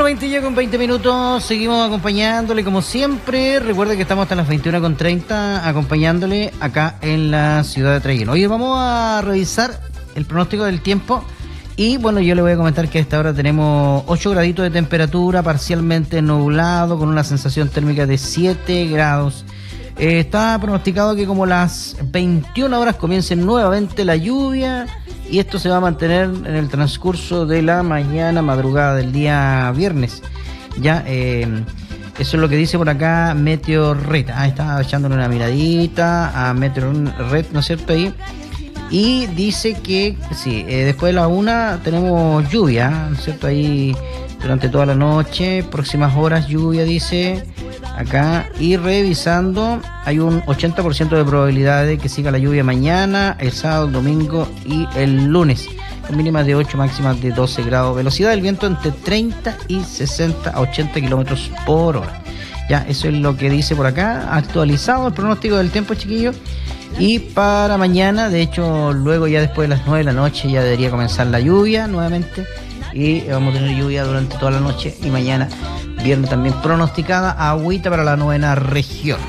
20 ya con 20 minutos, seguimos acompañándole como siempre. Recuerde que estamos hasta las 21:30 acompañándole acá en la ciudad de Traiguén. Hoy vamos a revisar el pronóstico del tiempo y bueno, yo le voy a comentar que a esta hora tenemos 8 graditos de temperatura, parcialmente nublado, con una sensación térmica de 7 grados. Está pronosticado que como las 21 horas comience nuevamente la lluvia y esto se va a mantener en el transcurso de la mañana, madrugada del día viernes. Ya, eso es lo que dice por acá Meteorred. Está echándole una miradita a Meteorred, ¿no es cierto? Ahí. Y dice que, sí, después de la 1 tenemos lluvia, ¿no es cierto? Ahí durante toda la noche, próximas horas lluvia, dice acá. Y revisando, hay un 80% de probabilidad de que siga la lluvia mañana, el sábado, el domingo y el lunes. Con mínimas de 8, máximas de 12 grados. Velocidad del viento entre 30 y 60 a 80 kilómetros por hora. Ya, eso es lo que dice por acá. Actualizado el pronóstico del tiempo, chiquillos. Y para mañana, de hecho, luego ya después de las 9 de la noche ya debería comenzar la lluvia nuevamente. Y vamos a tener lluvia durante toda la noche y mañana viernes también pronosticada agüita para la 9ª región.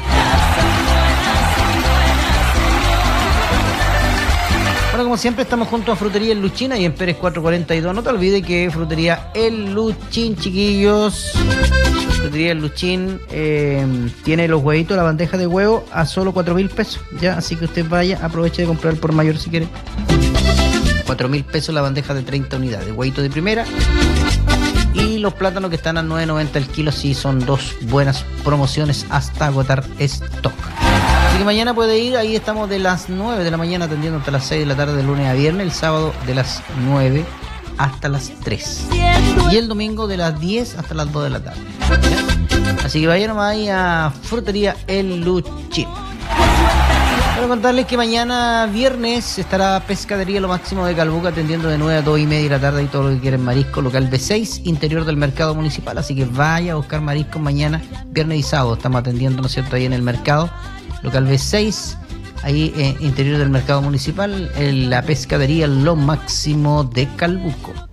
Bueno, como siempre estamos junto a Frutería El Luchín y en Pérez 442. No te olvides que Frutería El Luchín, chiquillos. Frutería El Luchín tiene los huevitos, la bandeja de huevo a solo 4.000 pesos. Ya, así que usted vaya, aproveche de comprar por mayor si quiere. 4.000 pesos la bandeja de 30 unidades, huevito de primera. Y los plátanos que están a 9.90 el kilo, sí, son dos buenas promociones hasta agotar stock. Así que mañana puede ir, ahí estamos de las 9 de la mañana atendiendo hasta las 6 de la tarde de lunes a viernes, el sábado de las 9 hasta las 3 y el domingo de las 10 hasta las 2 de la tarde. Así que vayan nomás ahí a Frutería El Luchín. Quiero contarles que mañana viernes estará Pescadería Lo Máximo de Calbuco atendiendo de 9 a 2 y media de la tarde y todo lo que quieran marisco, local B6, interior del mercado municipal. Así que vaya a buscar marisco mañana, viernes y sábado. Estamos atendiendo, ¿no es cierto?, ahí en el mercado, local B6, ahí interior del mercado municipal, en la Pescadería Lo Máximo de Calbuco.